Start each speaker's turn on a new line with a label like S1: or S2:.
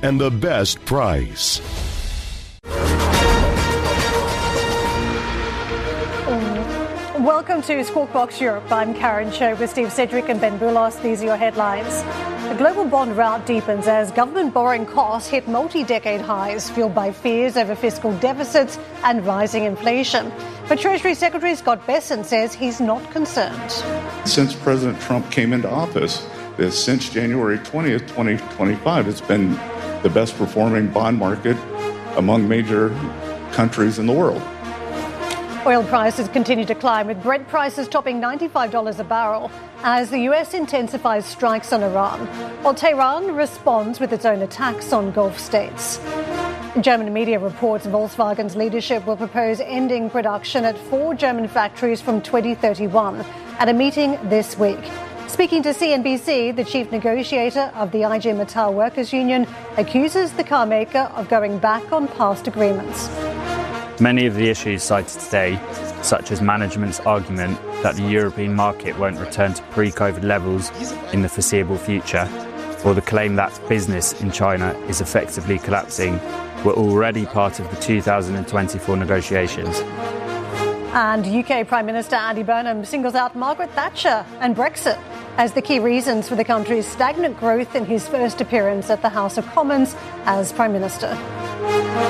S1: and the best price.
S2: Welcome to Squawk Box Europe. I'm Karen Cho with Steve Cedric and Ben Boulos. These are your headlines. The global bond rout deepens as government borrowing costs hit multi-decade highs, fueled by fears over fiscal deficits and rising inflation. But Treasury Secretary Scott Bessent says he's not concerned.
S3: Since President Trump came into office, since January 20th, 2025, it's been the best performing bond market among major countries in the world.
S2: Oil prices continue to climb, with Brent prices topping $95 a barrel as the US intensifies strikes on Iran, while Tehran responds with its own attacks on Gulf states. German media reports Volkswagen's leadership will propose ending production at 4 German factories from 2031 at a meeting this week. Speaking to CNBC, the chief negotiator of the IG Metall Workers Union accuses the car maker of going back on past agreements.
S4: Many of the issues cited today, such as management's argument that the European market won't return to pre-COVID levels in the foreseeable future, or the claim that business in China is effectively collapsing, were already part of the 2024 negotiations.
S2: And UK Prime Minister Andy Burnham singles out Margaret Thatcher and Brexit as the key reasons for the country's stagnant growth in his first appearance at the House of Commons as Prime Minister.